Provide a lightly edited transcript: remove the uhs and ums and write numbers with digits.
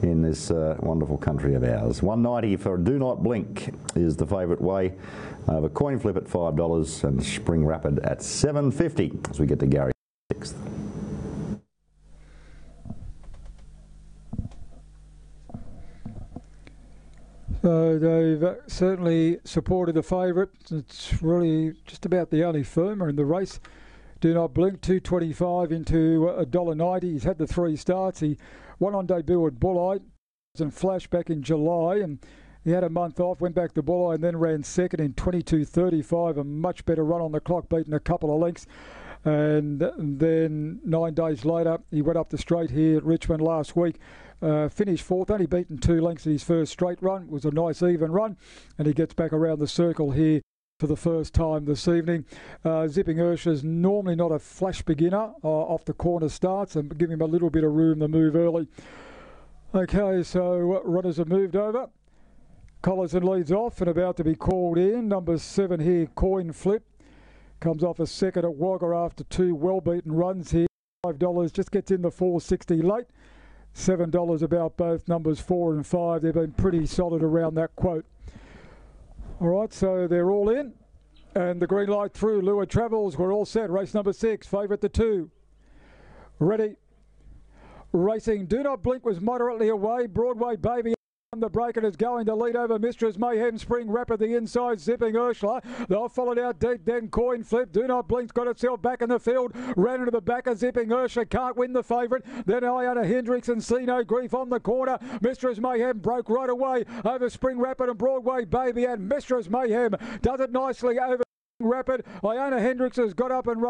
in this wonderful country of ours. 190 for Do Not Blink is the favourite way. Over Coin Flip at $5 and Spring Rapid at $7.50 as we get to Gary 6th. So they've certainly supported the favourite. It's really just about the only firmer in the race. Do Not Blink, $2.25 into $1.90. He's had the 3 starts. He won on debut at Bulli and Flash back in July, and he had a month off, went back to Bulli and then ran second in 22.35, a much better run on the clock, beating a couple of lengths. And then 9 days later, he went up the straight here at Richmond last week. Finished fourth, only beaten 2 lengths in his first straight run. It was a nice even run, and he gets back around the circle here for the first time this evening. Zipping Ursula's normally not a flash beginner off the corner starts, and give him a little bit of room to move early. Okay, so runners have moved over. Collison leads off and about to be called in. Number 7 here, Coin Flip. Comes off a second at Wagga after 2 well-beaten runs here. $5, just gets in the 460 late. $7 about both numbers 4 and 5. They've been pretty solid around that quote. All right, so they're all in. And the green light through. Lure Travels, we're all set. Race number 6, favourite to 2. Ready. Racing. Do Not Blink was moderately away. Broadway Baby on the break and is going to lead over Mistress Mayhem. Spring Rapid the inside, Zipping Ursula. They'll followed out deep, then Coin Flip. Do Not Blink's got itself back in the field. Ran into the back of Zipping Ursula. Can't win the favourite. Then Iona Hendricks and See No Grief on the corner. Mistress Mayhem broke right away over Spring Rapid and Broadway Baby, and Mistress Mayhem does it nicely over Rapid. Iona Hendricks has got up and run.